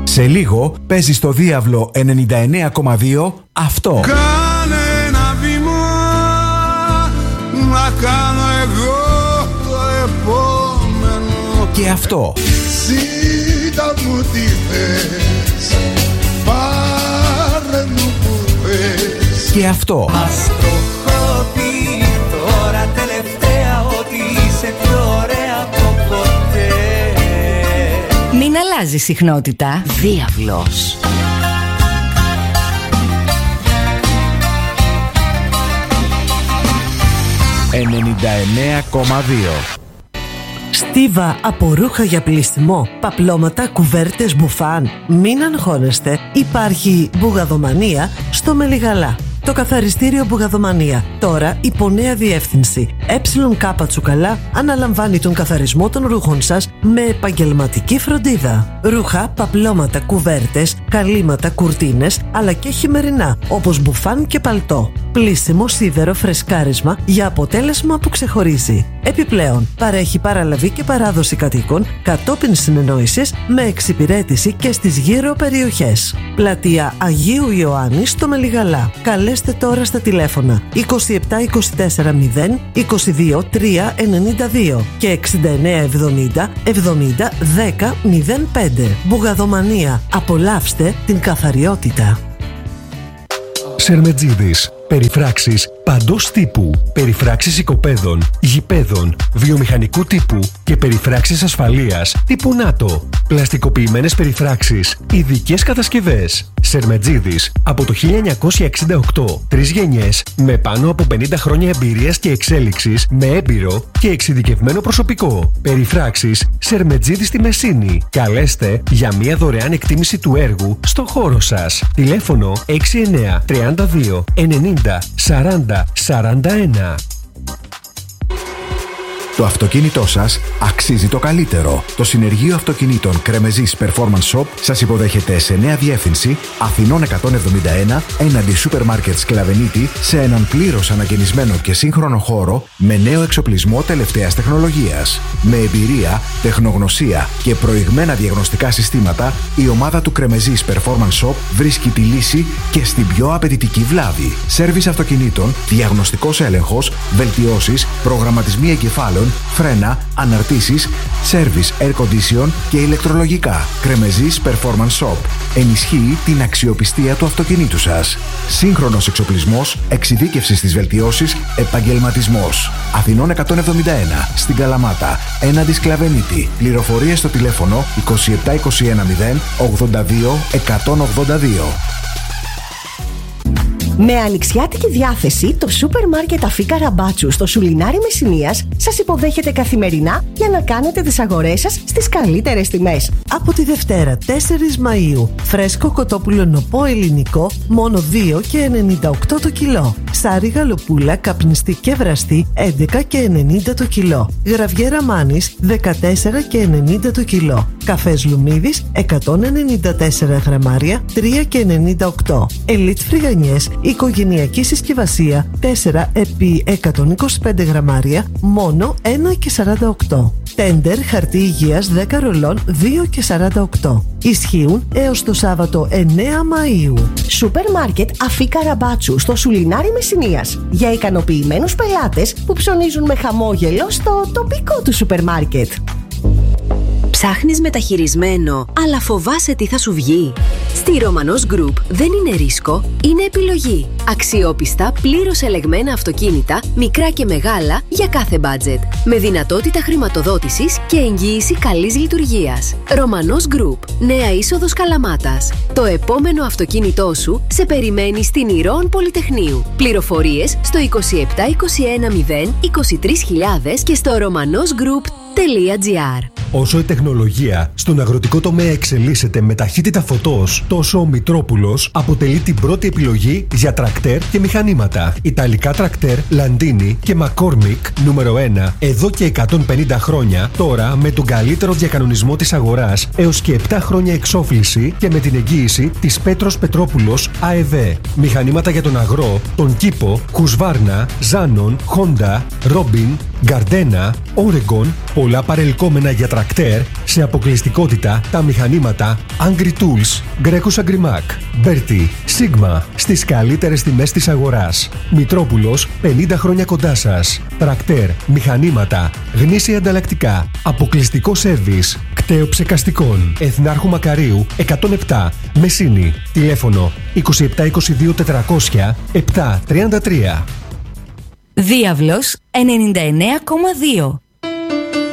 Σε λίγο παίζει στο διάβλο 99,2 αυτό. Κάνε ένα βήμα να κάνω εγώ το επόμενο. Και αυτό. Ζήτα μου τι θες, πάρε μου που θες. Και αυτό. Ας το έχω πει τώρα τελευταία ότι είσαι πιο ωραία από ποτέ. Μην αλλάζει συχνότητα. Διάβλος. Στίβα από ρούχα για πλυστημό, παπλώματα, κουβέρτες, μπουφάν. Μην αγχώνεστε, υπάρχει Μπουγαδομανία στο Μελιγαλά. Το καθαριστήριο Μπουγαδομανία. Τώρα υπό νέα διεύθυνση. ΕΚ Τσουκαλά αναλαμβάνει τον καθαρισμό των ρούχων σας με επαγγελματική φροντίδα. Ρούχα, παπλώματα, κουβέρτες, καλύματα, κουρτίνες, αλλά και χειμερινά, όπως μπουφάν και παλτό. Πλύσιμο, σίδερο, φρεσκάρισμα για αποτέλεσμα που ξεχωρίζει. Επιπλέον, παρέχει παραλαβή και παράδοση κατοίκων κατόπιν συνεννόησης με εξυπηρέτηση και στις γύρω περιοχές. Πλατεία Αγίου Ιωάννη στο Μελιγαλά. Καλέστε τώρα στα τηλέφωνα 27 24 0 22 3 92 και 69 70 70 10 05. Μπουγαδομανία. Απολαύστε την καθαριότητα. Σερμετζίδης. Περιφράξεις παντός τύπου. Περιφράξεις οικοπαίδων, γηπέδων, βιομηχανικού τύπου και περιφράξεις ασφαλείας τύπου ΝΑΤΟ. Πλαστικοποιημένες περιφράξεις, ειδικές κατασκευές. Σερμετζίδης από το 1968. 3 γενιές με πάνω από 50 χρόνια εμπειρίας και εξέλιξης με έμπειρο και εξειδικευμένο προσωπικό. Περιφράξεις Σερμετζίδης στη Μεσίνη. Καλέστε για μια δωρεάν εκτίμηση του έργου στο χώρο σας. Τηλέφωνο 69 32 90 40 41. Το αυτοκίνητό σας αξίζει το καλύτερο. Το συνεργείο αυτοκινήτων Κρεμεζής Performance Shop σας υποδέχεται σε νέα διεύθυνση Αθηνών 171 έναντι σούπερ μάρκετ Σκλαβενίτη σε έναν πλήρως ανακαινισμένο και σύγχρονο χώρο με νέο εξοπλισμό τελευταίας τεχνολογίας. Με εμπειρία, τεχνογνωσία και προηγμένα διαγνωστικά συστήματα, η ομάδα του Κρεμεζής Performance Shop βρίσκει τη λύση και στην πιο απαιτητική βλάβη. Σέρβις αυτοκινήτων, διαγνωστικός έλεγχος, βελτιώσεις, προγραμματισμοί εγκεφάλων, φρένα, αναρτήσεις, service air condition και ηλεκτρολογικά. Κρεμεζής Performance Shop. Ενισχύει την αξιοπιστία του αυτοκινήτου σας. Σύγχρονος εξοπλισμός, εξειδίκευση στις βελτιώσεις, επαγγελματισμός. Αθηνών 171, στην Καλαμάτα, έναντι Σκλαβενίτη. Πληροφορίες στο τηλέφωνο 27 21 0 82 182. Με ανοιξιάτικη διάθεση, το σούπερ μάρκετ Αφίκα Ραμπάτσου στο Σουλινάρι Μεσσηνίας σας υποδέχεται καθημερινά για να κάνετε τις αγορές σας στις καλύτερες τιμές. Από τη Δευτέρα 4 Μαΐου, φρέσκο κοτόπουλο νοπό ελληνικό μόνο 2 και 98 το κιλό. Σάρι γαλοπούλα καπνιστή και βραστή 11 και 90 το κιλό. Γραβιέρα μάνης 14 και 90 το κιλό. Καφές Λουμίδης 194 γραμμάρια 3 και 98. Ελίτ φρυγανιές οικογενειακή συσκευασία 4 επί 125 γραμμάρια μόνο 1 και 48. Τέντερ χαρτί υγείας 10 ρολών 2 και 48. Ισχύουν έως το Σάββατο 9 Μαΐου. Σούπερ μάρκετ Αφίκα Ραμπάτσου στο Σουλινάρι Μεσσηνίας. Για ικανοποιημένους πελάτες που ψωνίζουν με χαμόγελο στο τοπικό του σούπερ μάρκετ. Ψάχνεις μεταχειρισμένο, αλλά φοβάσαι τι θα σου βγει? Στη Ρωμανός Group δεν είναι ρίσκο, είναι επιλογή. Αξιόπιστα, πλήρως ελεγμένα αυτοκίνητα, μικρά και μεγάλα, για κάθε μπάτζετ. Με δυνατότητα χρηματοδότησης και εγγύηση καλής λειτουργίας. Ρωμανός Group, Νέα Είσοδος Καλαμάτας. Το επόμενο αυτοκίνητό σου σε περιμένει στην Ηρώων Πολυτεχνείου. Πληροφορίες στο 27 21 0 23.000 και στο romanosgroup.gr. Όσο η τεχνολογία στον αγροτικό τομέα εξελίσσεται με ταχύτητα φωτός, τόσο ο Μητρόπουλος αποτελεί την πρώτη επιλογή για τρακτέρ και μηχανήματα. Ιταλικά τρακτέρ Landini και McCormick νούμερο 1 εδώ και 150 χρόνια, τώρα με τον καλύτερο διακανονισμό της αγοράς έως και 7 χρόνια εξόφληση και με την εγγύηση της Πέτρος Πετρόπουλος ΑΕΒ. Μηχανήματα για τον αγρό, τον κήπο, Husqvarna, Zanon, Honda, Robin, Gardena, Oregon, Πολλά παρελκόμενα για τρακτέρ σε αποκλειστικότητα τα μηχανήματα Angry Tools, Greco Agrimac, Berti, Sigma στις καλύτερες τιμές της αγοράς. Μητρόπουλος, 50 χρόνια κοντά σας. Τρακτέρ, μηχανήματα, γνήσια ανταλλακτικά, αποκλειστικό σέρβις, κταίο ψεκαστικών. Εθνάρχου Μακαρίου 107, Μεσίνη. Τηλέφωνο 2722 400 733. Διάβλος 99,2.